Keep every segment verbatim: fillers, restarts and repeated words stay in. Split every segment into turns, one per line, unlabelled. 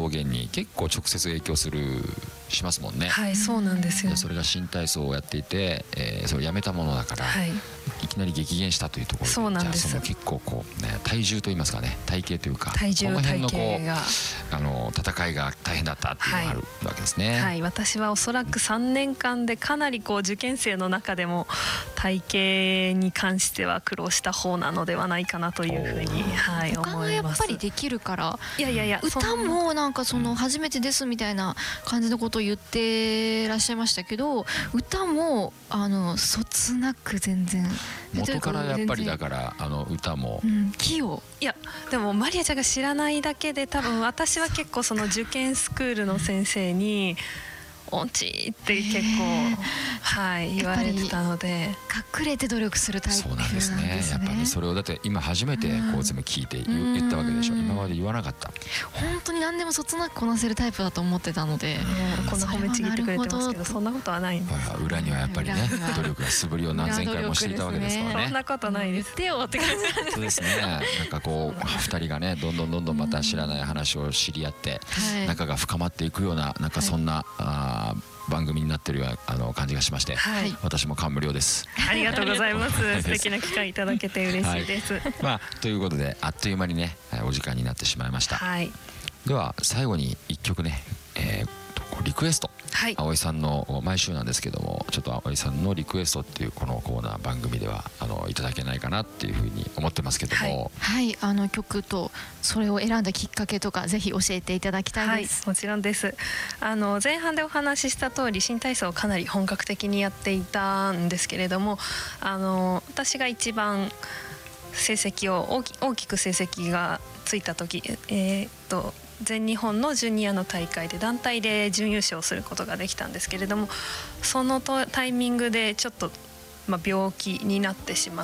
表現に結構直接影響するしますもんね。
はい、そうなんですよ。
それが新体操をやっていて、えー、それをやめたものだから、はい、いきなり激減したというところで、
そうなんです。
じゃあその結構こう、ね、体重といいますかね、体型というか、
体重
この辺のこ
体型が
うあの戦いが大変だったっていうのがあるわけですね。
はいはい、私はおそらくさんねんかんでかなりこう受験生の中でも体型に関しては苦労した方なのではないかなというふうに、はい、思います。
他がやっぱりできるから、
いやいやいや、
歌もなんかその初めてですみたいな感じのことを言ってらっしゃいましたけど、歌もあのそつなく全然
元からやっぱりだからあの歌も、
うん、器用。
いやでもマリアちゃんが知らないだけで、多分私は結構その受験スクールの先生に音痴って結構、はい、言われてたので、
隠れて努力するタイプ
そうなんですね。やっぱりそれをだって今初めてこう全部聞いて言言ったわけでしょ。今まで言わなかった。
本当に何でもそつなくこなせるタイプだと思ってたので、
こんな褒めちぎってくれてますけど、そんなことはないんです。
裏にはやっぱりね、努力が素振りを何千回もしていたわけですからね。
そんなことないです。
言ってよって感じなんですね。
そうですね。なんかこうふたりがね、どんどんどんどんまた知らない話を知り合って、仲が深まっていくような、なんかそんなあ番組になっているようなあの感じがしまして、はい、私も感無量です。
ありがとうございます。素敵な機会いただけて嬉しいです。はい、
まあということであっという間にねお時間になってしまいました。
はい、
では最後にいっきょくね、えー、リクエスト、はい、葵さんの毎週なんですけども、ちょっと葵さんのリクエストっていうこのコーナー番組ではあのいただけないかなっていうふうに思ってますけども、
はい、はい、あの曲とそれを選んだきっかけとかぜひ教えていただきたいです。
はい、もちろんです。あの前半でお話しした通り新体操をかなり本格的にやっていたんですけれども、あの私が一番成績を大き大きく成績がついた時、えー、っと全日本のジュニアの大会で団体で準優勝することができたんですけれども、そのタイミングでちょっと、まあ、病気になってしまって、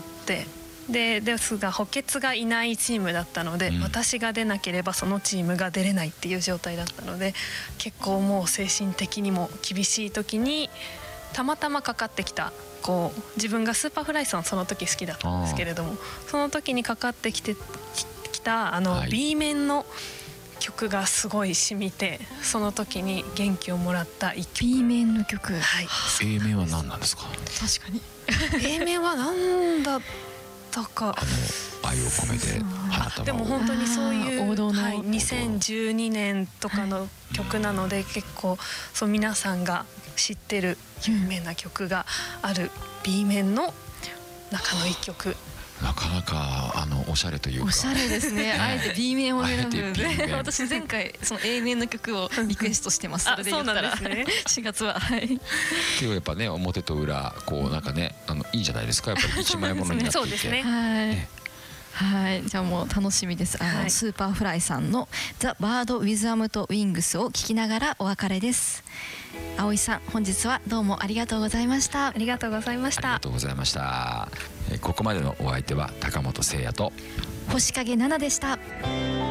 でですが補欠がいないチームだったので、うん、私が出なければそのチームが出れないっていう状態だったので、結構もう精神的にも厳しい時にたまたまかかってきた、こう自分がスーパーフライソンその時好きだったんですけれども、その時にかかってきてきたあの、はい、B 面の曲がすごい染みて、その時に元気をもらった一曲。
B 面の曲、はい、
A 面は何なんですか？
確かに
A 面は何だったか、
あの愛を込めて花束を。
でも本当にそういう
王道の、
はい、にせんじゅうにねんとかの曲なので、はい、結構そう皆さんが知ってる有名な曲がある B 面の中の一曲。
なかなかあのおしゃれというか、
おしゃれですね。あえて B 面を選ぶので、私前回その A 面の曲をリクエストしてます。それで言ったらしがつは、はい。
でもやっぱね、表と裏こうなんかね、あのいいじゃないですか。やっぱり一枚ものになっていて。
そうですね。
はい。はい、じゃあもう楽しみです。あの、はい、スーパーフライさんのザ・バード・ウィズ・アムと・ウィングスを聞きながらお別れです。葵さん、本日はどうもありがとうございました。
ありがとうございました。
ありがとうございました。ここまでのお相手は高本誠也と
星影奈々でした。